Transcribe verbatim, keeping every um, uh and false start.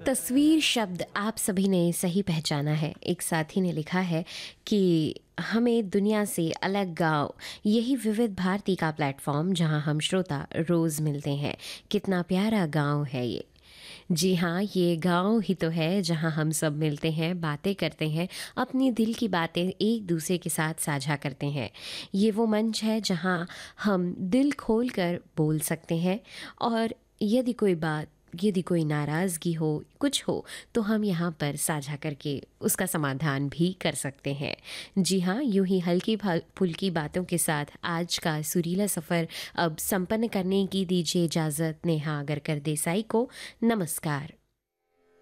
तस्वीर शब्द आप सभी ने सही पहचाना है। एक साथी ने लिखा है कि हमें दुनिया से अलग गाँव, यही विविध भारती का प्लेटफॉर्म जहां हम श्रोता रोज़ मिलते हैं। कितना प्यारा गाँव है ये। जी हाँ, ये गाँव ही तो है जहाँ हम सब मिलते हैं, बातें करते हैं, अपनी दिल की बातें एक दूसरे के साथ साझा करते हैं। ये वो मंच है जहाँ हम दिल खोल कर बोल सकते हैं, और यदि कोई बात, यदि कोई नाराज़गी हो, कुछ हो, तो हम यहाँ पर साझा करके उसका समाधान भी कर सकते हैं। जी हाँ, यूँ ही हल्की फल फुल्की बातों के साथ आज का सुरीला सफ़र अब संपन्न करने की दीजिए इजाज़त नेहा अगरकर देसाई को। नमस्कार।